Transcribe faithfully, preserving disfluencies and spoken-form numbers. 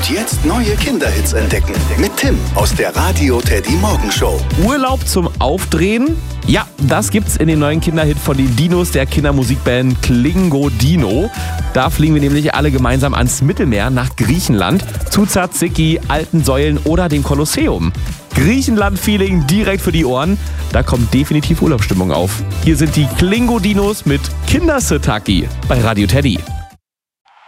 Und jetzt neue Kinderhits entdecken. Mit Tim aus der Radio Teddy Morgenshow. Urlaub zum Aufdrehen? Ja, das gibt's in dem neuen Kinderhit von den Dinos der Kindermusikband Klingo Dino. Da fliegen wir nämlich alle gemeinsam ans Mittelmeer nach Griechenland, zu Tsatsiki, alten Säulen oder dem Kolosseum. Griechenland-Feeling direkt für die Ohren. Da kommt definitiv Urlaubsstimmung auf. Hier sind die Klingo Dinos mit Kindersitaki bei Radio Teddy.